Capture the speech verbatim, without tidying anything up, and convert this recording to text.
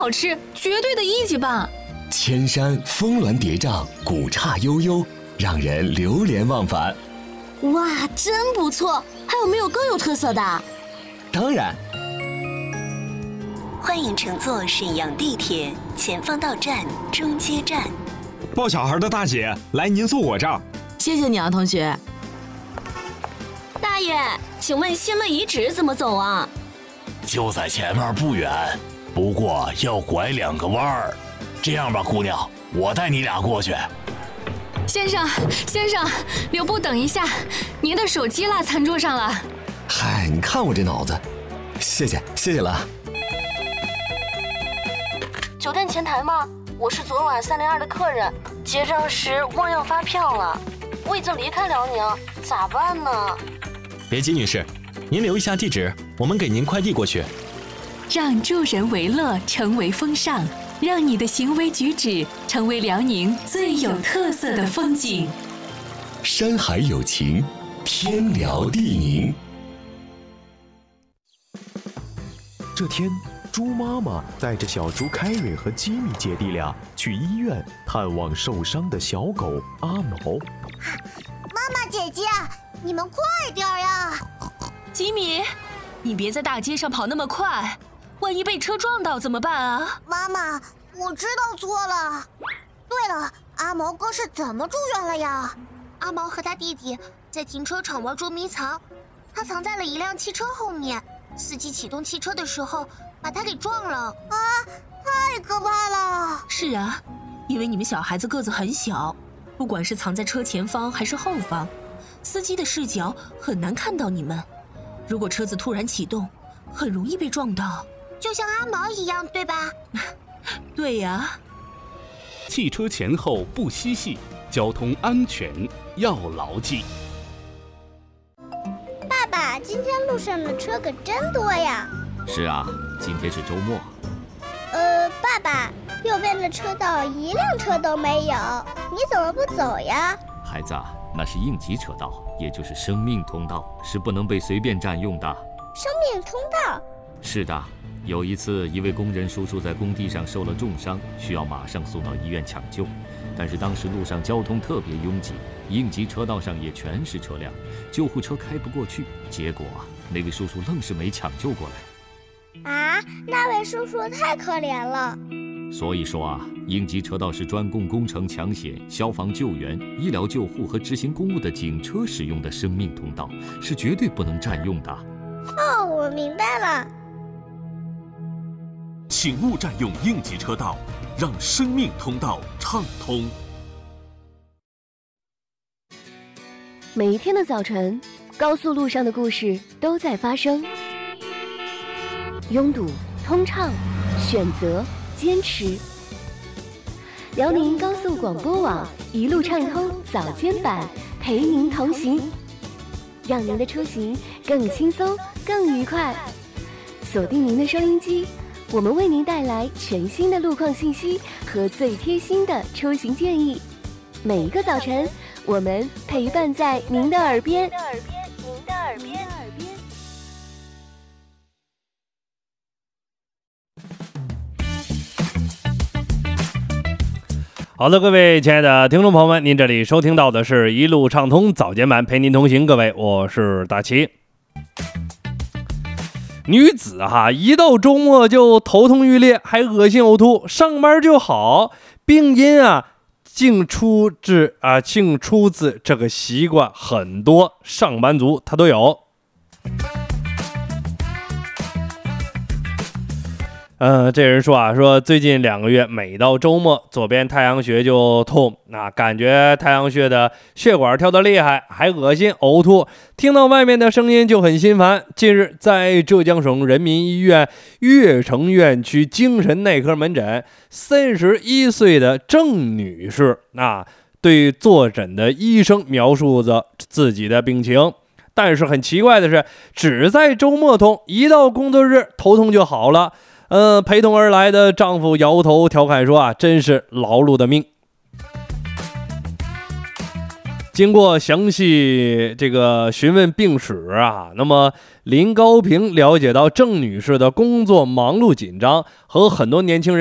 好吃，绝对的一级棒。 千山峰峦叠嶂，古刹悠悠，让人流连忘返。 哇，真不错！还有没有更有特色的？ 当然， 欢迎乘坐沈阳地铁前方到站中街站。 抱小孩的大姐，来您坐我这儿。 谢谢你啊，同学。 大爷，请问新乐遗址怎么走啊？ 就在前面不远，不过要拐两个弯儿。这样吧，姑娘，我带你俩过去。 先生，先生，留步等一下，您的手机落餐桌上了。 嗨，你看我这脑子，谢谢，谢谢了。 酒店前台吗？我是昨晚三零二的客人，结账时忘要发票了。我已经离开辽宁，咋办呢？ 别急，女士，您留一下地址，我们给您快递过去。 让助人为乐成为风尚，让你的行为举止成为辽宁最有特色的风景。 山海有情，天辽地宁。 这天，猪妈妈带着小猪凯瑞和吉米姐弟俩去医院探望受伤的小狗阿毛。 妈妈姐姐，你们快点呀！ 吉米，你别在大街上跑那么快，万一被车撞到怎么办啊？ 妈妈，我知道错了。对了，阿毛哥是怎么住院了呀？ 阿毛和他弟弟在停车场玩捉迷藏，他藏在了一辆汽车后面，司机启动汽车的时候把他给撞了。 啊，太可怕了！ 是啊，因为你们小孩子个子很小，不管是藏在车前方还是后方，司机的视角很难看到你们。如果车子突然启动，很容易被撞到， 就像阿毛一样，对吧？ 对呀。 汽车前后不嬉戏，交通安全要牢记。 爸爸，今天路上的车可真多呀！ 是啊，今天是周末。 呃，爸爸，右边的车道一辆车都没有，你怎么不走呀？ 孩子，那是应急车道，也就是生命通道，是不能被随便占用的。 生命通道？ 是的，有一次一位工人叔叔在工地上受了重伤，需要马上送到医院抢救，但是当时路上交通特别拥挤，应急车道上也全是车辆，救护车开不过去，结果啊，那位叔叔愣是没抢救过来。 啊，那位叔叔太可怜了。 所以说啊，应急车道是专供工程抢险、消防救援、医疗救护和执行公务的警车使用的生命通道，是绝对不能占用的。 哦，我明白了。 请勿占用应急车道，让生命通道畅通。 每一天的早晨，高速路上的故事都在发生。拥堵、通畅、选择、坚持。辽宁高速广播网一路畅通早间版，陪您同行，让您的出行更轻松、更愉快。锁定您的收音机，我们为您带来全新的路况信息和最贴心的出行建议。每一个早晨，我们陪伴在您的耳边。您的耳边，您的耳边。 好的，各位亲爱的听众朋友们，您这里收听到的是一路畅通早间版，陪您同行。各位，我是大齐。女子哈，一到周末就头痛欲裂，还恶心呕吐，上班就好，病因啊，竟出自啊，竟出自这个习惯，很多上班族他都有。呃，这人说啊，说最近两个月，每到周末，左边太阳穴就痛，啊，感觉太阳穴的血管跳得厉害，还恶心呕吐，听到外面的声音就很心烦。近日，在浙江省人民医院悦城院区精神内科门诊，三十一岁的郑女士啊，对坐诊的医生描述着自己的病情。但是很奇怪的是，只在周末痛，一到工作日头痛就好了。呃，陪同而来的丈夫摇头调侃说啊，真是劳碌的命。近经过详细这个询问病史啊，那么林高平了解到郑女士的工作忙碌紧张，和很多年轻人